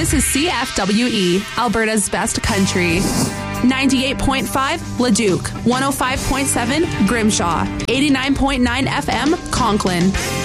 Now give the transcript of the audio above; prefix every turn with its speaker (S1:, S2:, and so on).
S1: This is CFWE, Alberta's best country. 98.5 Leduc, 105.7 Grimshaw, 89.9 FM Conklin.